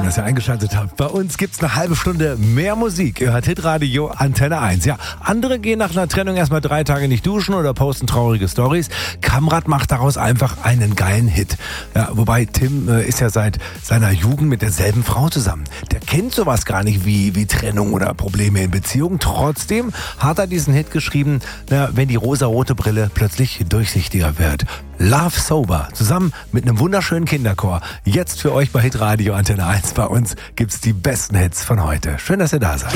dass ihr eingeschaltet habt. Bei uns gibt's eine halbe Stunde mehr Musik. Ihr hört Hitradio Antenne 1. Ja, andere gehen nach einer Trennung erstmal 3 Tage nicht duschen oder posten traurige Stories. Kamrat macht daraus einfach einen geilen Hit. Ja, wobei Tim ist ja seit seiner Jugend mit derselben Frau zusammen. Der kennt sowas gar nicht wie Trennung oder Probleme in Beziehungen. Trotzdem hat er diesen Hit geschrieben, wenn die rosarote Brille plötzlich durchsichtiger wird. Love Sober, zusammen mit einem wunderschönen Kinderchor. Jetzt für euch bei Hitradio Antenne 1. Bei uns gibt's die besten Hits von heute. Schön, dass ihr da seid.